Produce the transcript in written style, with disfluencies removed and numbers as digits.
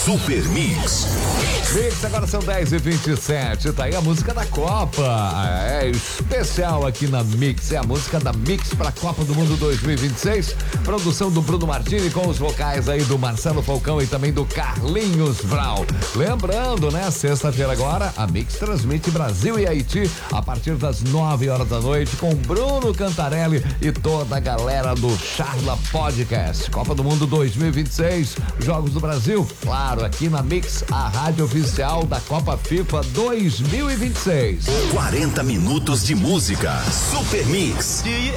Super Mix. Mix, agora são 10h27, tá aí a música da Copa. É especial aqui na Mix, é a música da Mix pra Copa do Mundo 2026. Produção do Bruno Martini com os vocais aí do Marcelo Falcão e também do Carlinhos Brau. Lembrando, né, sexta-feira agora, a Mix transmite Brasil e Haiti a partir das 9h da noite com Bruno Cantarelli e toda a galera do Charla Podcast. Copa do Mundo 2026, Jogos do Brasil, claro, aqui na Mix, a rádio oficial da Copa FIFA 2026. 40 minutos de música. Super Mix. Do you